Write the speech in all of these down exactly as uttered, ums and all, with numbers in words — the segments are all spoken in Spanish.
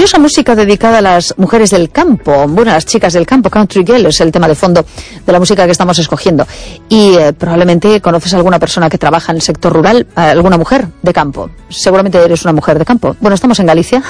Curiosa música dedicada a las mujeres del campo, bueno, a las chicas del campo. Country Girl es el tema de fondo de la música que estamos escogiendo. Y eh, probablemente conoces a alguna persona que trabaja en el sector rural, alguna mujer de campo. Seguramente eres una mujer de campo. Bueno, estamos en Galicia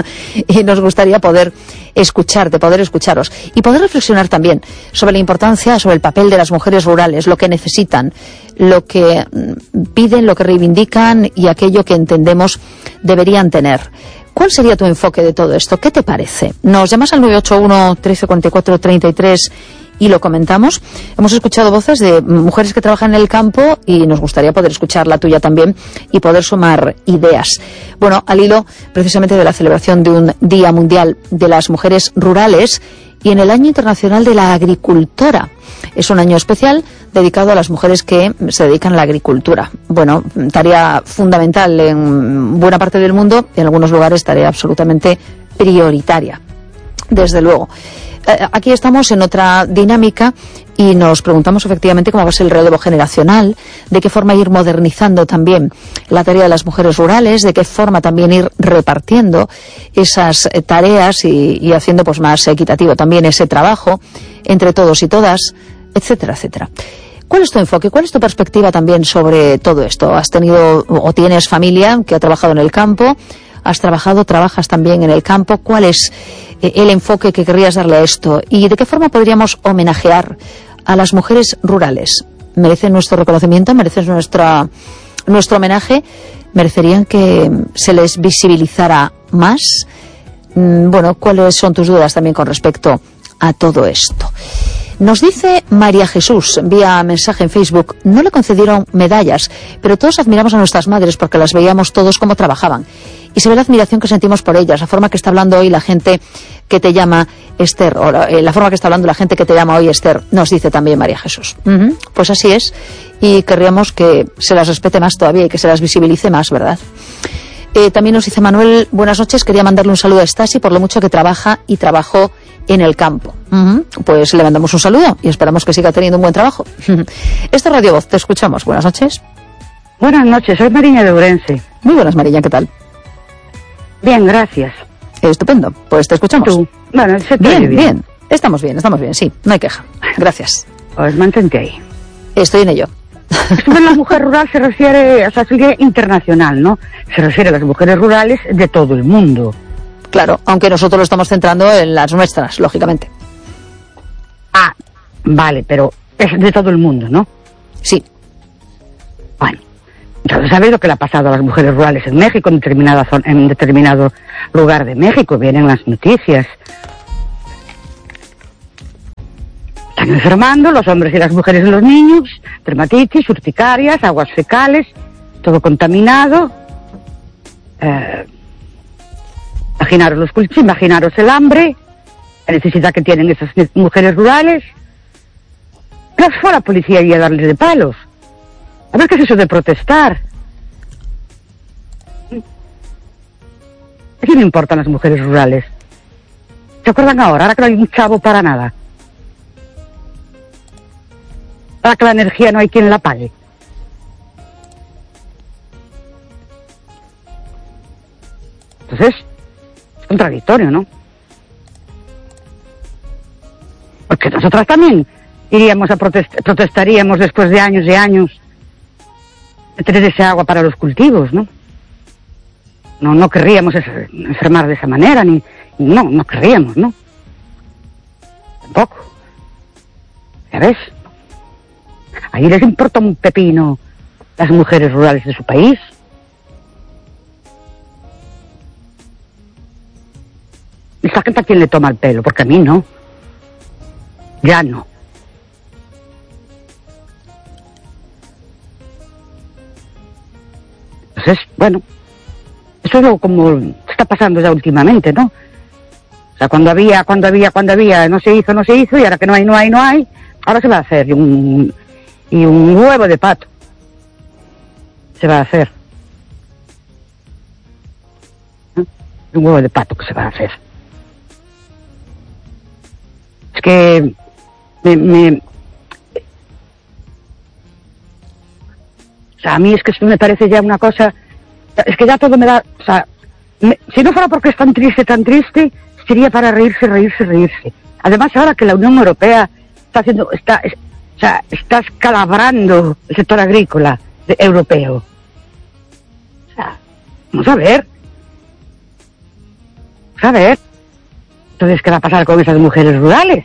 y nos gustaría poder escucharte, poder escucharos y poder reflexionar también sobre la importancia, sobre el papel de las mujeres rurales, lo que necesitan, lo que piden, lo que reivindican y aquello que entendemos deberían tener. ¿Cuál sería tu enfoque de todo esto? ¿Qué te parece? Nos llamas al nueve ocho uno, trece cuarenta y cuatro, treinta y tres y lo comentamos. Hemos escuchado voces de mujeres que trabajan en el campo y nos gustaría poder escuchar la tuya también y poder sumar ideas. Bueno, al hilo precisamente de la celebración de un Día Mundial de las Mujeres Rurales y en el Año Internacional de la Agricultora. Es un año especial dedicado a las mujeres que se dedican a la agricultura. Bueno, tarea fundamental en buena parte del mundo, en algunos lugares tarea absolutamente prioritaria, desde luego. Aquí estamos en otra dinámica y nos preguntamos efectivamente cómo va a ser el relevo generacional, de qué forma ir modernizando también la tarea de las mujeres rurales, de qué forma también ir repartiendo esas tareas y, y haciendo pues más equitativo también ese trabajo entre todos y todas, etcétera, etcétera. ¿Cuál es tu enfoque? ¿Cuál es tu perspectiva también sobre todo esto? ¿Has tenido o tienes familia que ha trabajado en el campo? ¿Has trabajado, trabajas también en el campo? ¿Cuál es el enfoque que querrías darle a esto? ¿Y de qué forma podríamos homenajear a las mujeres rurales? ¿Merecen nuestro reconocimiento? ¿Merecen nuestra, nuestro homenaje? ¿Merecerían que se les visibilizara más? Bueno, ¿cuáles son tus dudas también con respecto a todo esto? Nos dice María Jesús, vía mensaje en Facebook, no le concedieron medallas, pero todos admiramos a nuestras madres porque las veíamos todos cómo trabajaban. Y se ve la admiración que sentimos por ellas, la forma que está hablando hoy la gente que te llama Esther, o la, la forma que está hablando la gente que te llama hoy Esther, nos dice también María Jesús. Uh-huh. Pues así es, y querríamos que se las respete más todavía y que se las visibilice más, ¿verdad? Eh, también nos dice Manuel, buenas noches, quería mandarle un saludo a Stasi por lo mucho que trabaja y trabajó en el campo. Uh-huh. Pues le mandamos un saludo y esperamos que siga teniendo un buen trabajo. Esta es Radio Voz, te escuchamos. Buenas noches. Buenas noches, soy Mariña de Ourense. Muy buenas, Mariña, ¿qué tal? Bien, gracias. Estupendo, pues te escuchamos. ¿Tú? Bueno, se te bien, bien, bien. Estamos bien, estamos bien, sí, no hay queja. Gracias. Pues mantente ahí. Estoy en ello. Esto de la mujer rural se refiere, o sea, sería internacional, ¿no? Se refiere a las mujeres rurales de todo el mundo. Claro, aunque nosotros lo estamos centrando en las nuestras, lógicamente. Ah, vale, pero es de todo el mundo, ¿no? Sí. Bueno, entonces sabes lo que le ha pasado a las mujeres rurales en México, en determinada zona, en determinado lugar de México, vienen las noticias. Están enfermando los hombres y las mujeres y los niños, dermatitis, urticarias, aguas fecales, todo contaminado. Eh, imaginaros los cultivos, imaginaros el hambre, la necesidad que tienen esas mujeres rurales. No fue a la policía y a darles de palos. A ver qué es eso de protestar. ¿A quién le importan las mujeres rurales? ¿Se acuerdan ahora? Ahora que no hay un chavo para nada. Ahora que la energía no hay quien la pague. Entonces, es contradictorio, ¿no? Porque nosotras también iríamos a protest- protestaríamos después de años y años de tener ese agua para los cultivos, ¿no? No, no querríamos enfermar de esa manera, ni, no, no querríamos, ¿no? Tampoco. ¿Ya ves? Ahí les importa un pepino las mujeres rurales de su país. Esta gente a quién le toma el pelo, porque a mí no. Ya no. Entonces, bueno, eso es lo como está pasando ya últimamente, ¿no? O sea, cuando había, cuando había, cuando había, no se hizo, no se hizo, y ahora que no hay, no hay, no hay, ahora se va a hacer, y un, y un huevo de pato se va a hacer. ¿Eh? Un huevo de pato que se va a hacer. Es que me, me o sea, a mí es que esto me parece ya una cosa, es que ya todo me da, o sea, me, si no fuera porque es tan triste, tan triste, sería para reírse, reírse, reírse. Además, ahora que la Unión Europea está haciendo, está, es, o sea, está escalabrando el sector agrícola de, europeo. O sea, vamos a ver. Vamos a ver. Entonces, ¿qué va a pasar con esas mujeres rurales?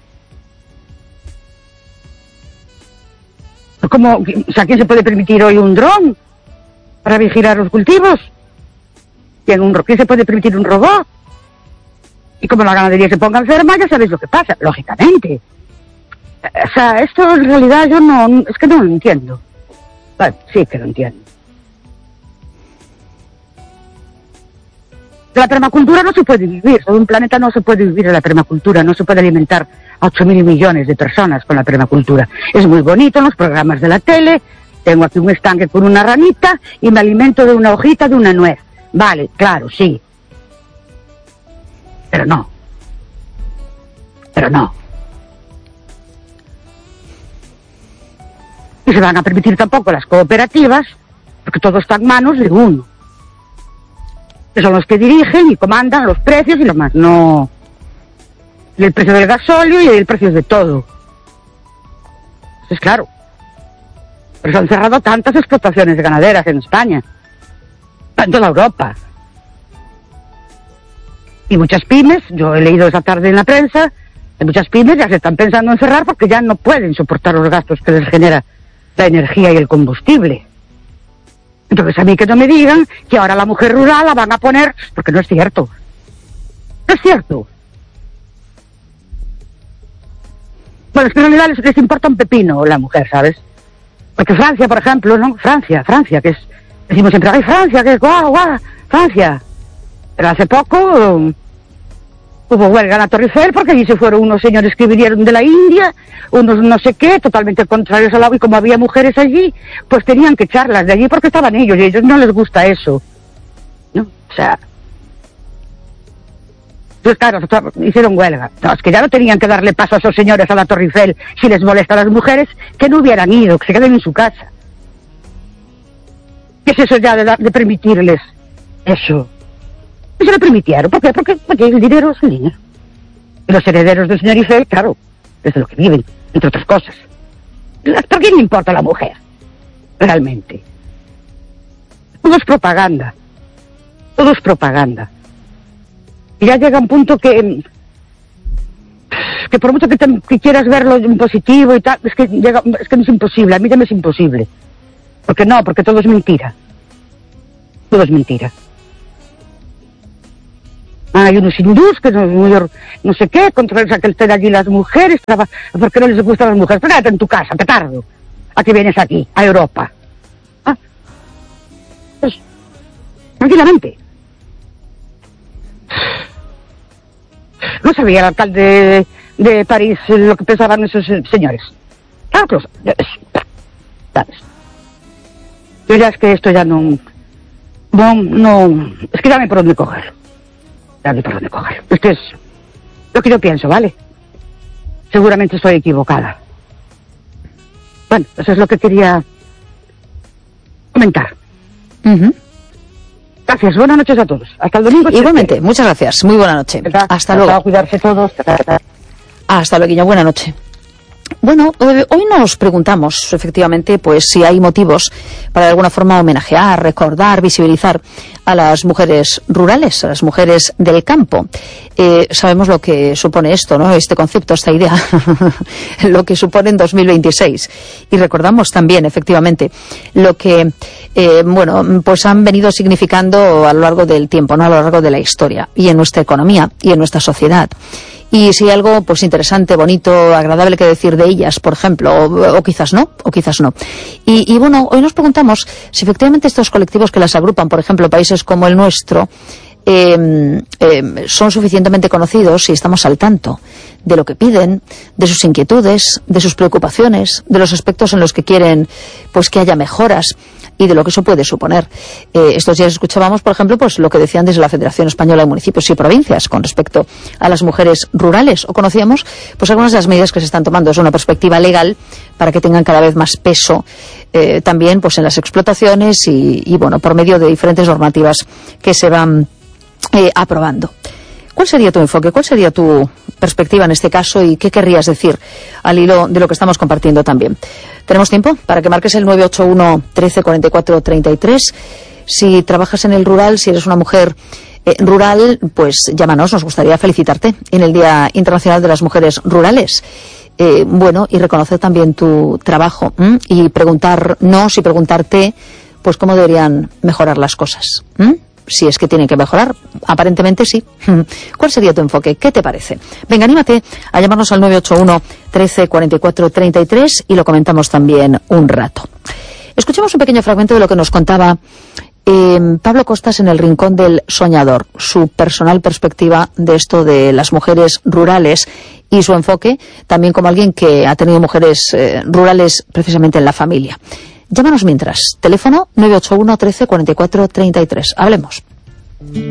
¿Cómo, o sea, ¿quién se puede permitir hoy un dron para vigilar los cultivos? ¿Quién, un, ¿quién se puede permitir un robot? Y como la ganadería se ponga enferma, ya sabéis lo que pasa, lógicamente. O sea, esto en realidad yo no, es que no lo entiendo. Bueno, sí que lo entiendo. De la permacultura no se puede vivir, sobre un planeta no se puede vivir en la permacultura, no se puede alimentar a ocho mil millones de personas con la permacultura. Es muy bonito en los programas de la tele, tengo aquí un estanque con una ranita y me alimento de una hojita de una nuez. Vale, claro, sí. Pero no. Pero no. Y se van a permitir tampoco las cooperativas, porque todo está en manos de uno. Que son los que dirigen y comandan los precios y lo más. No. Y el precio del gasóleo y el precio de todo. Entonces, claro. Por eso han cerrado tantas explotaciones ganaderas en España. En toda Europa. Y muchas pymes, yo he leído esa tarde en la prensa, que muchas pymes ya se están pensando en cerrar porque ya no pueden soportar los gastos que les genera la energía y el combustible. Entonces a mí que no me digan que ahora la mujer rural la van a poner, porque no es cierto. No es cierto. Bueno, es que en realidad les, les importa un pepino la mujer, ¿sabes? Porque Francia, por ejemplo, ¿no? Francia, Francia, que es... Decimos siempre, ¡ay, Francia, que es guau, guau! Francia. Pero hace poco um, hubo huelga en la Torre Eiffel porque allí se fueron unos señores que vinieron de la India, unos no sé qué, totalmente contrarios al agua, y como había mujeres allí, pues tenían que echarlas de allí porque estaban ellos, y a ellos no les gusta eso. ¿No? O sea... Entonces, claro, hicieron huelga. No, es que ya no tenían que darle paso a esos señores a la Torre Eiffel si les molesta a las mujeres, que no hubieran ido, que se queden en su casa. ¿Qué es eso ya de, de permitirles eso? Y se lo permitieron. ¿Por qué? Porque, porque el dinero es el dinero. Y los herederos del señor Eiffel, claro, es de lo que viven, entre otras cosas. ¿Por qué no importa a la mujer? Realmente. Todo es propaganda. Todo es propaganda. Y ya llega un punto que... que por mucho que, te, que quieras verlo en positivo y tal, es que, llega, es que no es imposible. A mí ya me es imposible. Porque no, porque todo es mentira. Todo es mentira. Hay unos hindús que no, no sé qué, contra que estén allí las mujeres, porque no les gustan las mujeres. Pero quédate en tu casa, petardo. ¿A qué vienes aquí? A Europa. ¿Ah? Pues, tranquilamente. No sabía el alcalde de, de París lo que pensaban esos señores. Claro que lo sabes. Yo ya es que esto ya no... No, no... Es que ya no hay por dónde cogerlo. Ya no hay por dónde cogerlo. Esto es lo que yo pienso, ¿vale? Seguramente estoy equivocada. Bueno, eso es lo que quería comentar. Uh-huh. Gracias, buenas noches a todos. Hasta el domingo. Igualmente, muchas gracias. Muy buena noche. ¿Verdad? Hasta luego. A cuidarse todos. Hasta luego, buena noche. Bueno, hoy nos preguntamos, efectivamente, pues si hay motivos para de alguna forma homenajear, recordar, visibilizar a las mujeres rurales, a las mujeres del campo. Eh, sabemos lo que supone esto, ¿no? Este concepto, esta idea, lo que supone en dos mil veintiséis. Y recordamos también, efectivamente, lo que, eh, bueno, pues han venido significando a lo largo del tiempo, ¿no? A lo largo de la historia, y en nuestra economía, y en nuestra sociedad. Y si hay algo pues interesante, bonito, agradable que decir de ellas, por ejemplo, o, o quizás no, o quizás no. Y, y bueno, hoy nos preguntamos si efectivamente estos colectivos que las agrupan, por ejemplo, países como el nuestro, eh, eh, son suficientemente conocidos y estamos al tanto de lo que piden, de sus inquietudes, de sus preocupaciones, de los aspectos en los que quieren pues que haya mejoras y de lo que eso puede suponer. Eh, estos días escuchábamos, por ejemplo, pues lo que decían desde la Federación Española de Municipios y Provincias con respecto a las mujeres rurales, o conocíamos pues algunas de las medidas que se están tomando desde una perspectiva legal para que tengan cada vez más peso eh, también pues en las explotaciones y, y bueno, por medio de diferentes normativas que se van eh, aprobando. ¿Cuál sería tu enfoque? ¿Cuál sería tu perspectiva en este caso? ¿Y qué querrías decir al hilo de lo que estamos compartiendo también? Tenemos tiempo para que marques el nueve ocho uno, trece, cuarenta y cuatro, treinta y tres. Si trabajas en el rural, si eres una mujer eh, rural, pues llámanos, nos gustaría felicitarte en el Día Internacional de las Mujeres Rurales. Eh, bueno, y reconocer también tu trabajo, ¿m? Y preguntarnos y preguntarte, pues, cómo deberían mejorar las cosas, ¿m? Si es que tienen que mejorar, aparentemente sí. ¿Cuál sería tu enfoque? ¿Qué te parece? Venga, anímate a llamarnos al nueve ocho uno, trece, cuarenta y cuatro, treinta y tres y lo comentamos también un rato. Escuchemos un pequeño fragmento de lo que nos contaba eh, Pablo Costas en El Rincón del Soñador, su personal perspectiva de esto de las mujeres rurales y su enfoque también como alguien que ha tenido mujeres eh, rurales precisamente en la familia. Llámanos mientras. Teléfono nueve ocho uno, trece, cuarenta y cuatro, treinta y tres. Hablemos.